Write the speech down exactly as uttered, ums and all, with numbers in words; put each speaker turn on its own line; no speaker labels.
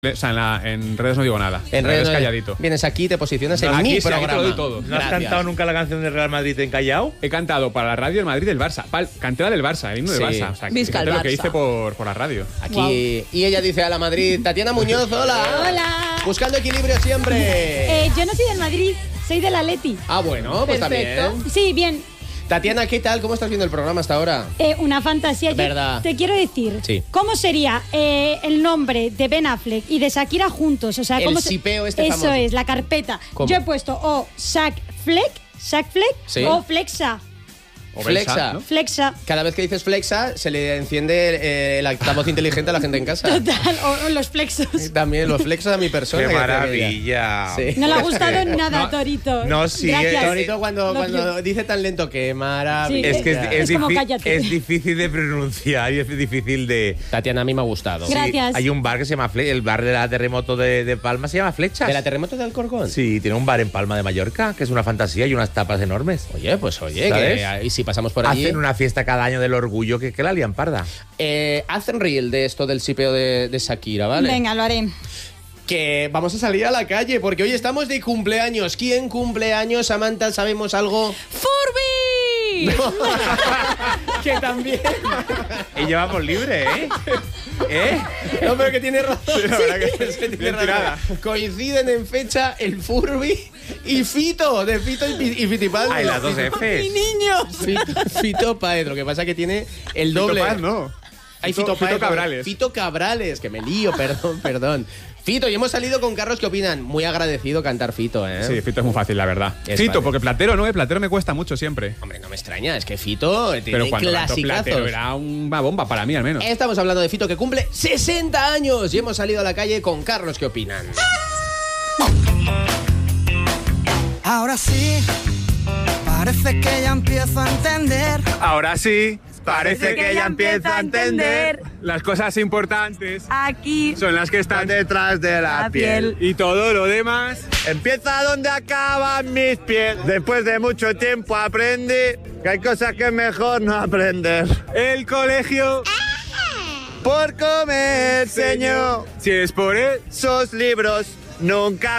O sea, en, la, en redes no digo nada.
En redes
es calladito.
Vienes aquí, te posicionas en
aquí,
mi
sí,
programa.
aquí te lo doy todo.
¿No has
Gracias.
cantado nunca la canción del Real Madrid en Callao?
He cantado para la radio el Madrid del Barça. Pal, canté la del Barça, el himno
Sí.
del Barça. O sea,
Visca
fíjate
el
lo que
Barça.
hice por, por la radio.
Aquí.
Wow.
Y ella dice a la Madrid, Tatiana Muñoz, hola.
Hola.
Buscando equilibrio siempre.
Eh, yo no soy del Madrid, soy del Atleti.
Ah, bueno, pues
Perfecto.
también.
Sí, bien.
Tatiana, ¿qué tal? ¿Cómo estás viendo el programa hasta ahora?
Eh, una fantasía. Yo
Verdad.
te quiero decir,
Sí.
¿cómo sería eh, el nombre de Ben Affleck y de Shakira juntos? O sea,
El
¿cómo se-
sipeo este
Eso
famoso.
es, la carpeta.
¿Cómo?
Yo he puesto o Shaq Fleck, Shaq Fleck
Sí.
o Flexa.
O
Flexa.
Belsa, ¿no?
Flexa.
Cada vez que dices flexa, se le enciende eh, el altavoz inteligente a la gente en casa.
Total, o, o los flexos.
También los flexos a mi persona.
¡Qué
que decía
maravilla!
ella. Sí.
No le ha gustado nada,
No.
Torito.
No, sí,
Gracias.
eh,
Bonito cuando,
Lo
cuando
quiero.
dice tan lento que maravilla.
Es que es, es,
Es como
difi-
cállate.
es difícil de pronunciar y es difícil de...
Tatiana, a mí me ha gustado.
Gra- Gracias.
Hay un bar que se llama Fle el bar de la terremoto de, de Palma se llama Flechas.
¿De la terremoto de Alcorcón?
Sí, tiene un bar en Palma de Mallorca que es una fantasía y unas tapas enormes.
Oye, pues oye,
¿Sabes?
que, y si pasamos por allí.
Hacen una fiesta cada año del orgullo que, que la lían parda.
Eh, hacen reel de esto del sipeo de, de Shakira, ¿vale?
Venga, lo haré.
Que vamos a salir a la calle porque hoy estamos de cumpleaños. ¿Quién cumpleaños, Samantha? ¿Sabemos algo?
¡Furby!
Que también.
Y llevamos libre, ¿eh? ¿Eh?
No, pero que tiene razón.
la verdad que
Es que tiene
bien
razón.
tirada.
Coinciden en fecha el Furby y Fito, de Fito y, Pi- y Fitipaldi.
Hay las dos
¡Mi
Fs.
niño!
Fito, Fito Páez, lo que pasa que tiene el doble.
Fito Paz, no.
Hay
Fito-
Fito,
Fito
Páez,
Cabrales.
Fito Cabrales, que me lío, perdón, perdón. Fito, y hemos salido con Carlos, ¿qué opinan? Muy agradecido cantar Fito, ¿eh?
Sí, Fito es muy fácil, la verdad.
Es
Fito,
fácil.
porque Platero no, ¿eh? Platero me cuesta mucho siempre.
Hombre, no me extraña, es que Fito tiene
Pero cuando cantó
clasicazos.
Platero era una bomba para mí, al menos.
Estamos hablando de Fito que cumple sesenta años y hemos salido a la calle con Carlos, ¿qué opinan?
Ahora sí, parece que ya empiezo a entender.
Ahora sí,
parece que ya empieza a entender.
Las cosas importantes
Aquí
son las que están
detrás de la,
La piel.
y todo lo demás.
Empieza donde acaban mis pies. Después de mucho tiempo aprendí que hay cosas que es mejor no aprender.
El colegio,
Por comer, señor,
si es por él,
esos libros nunca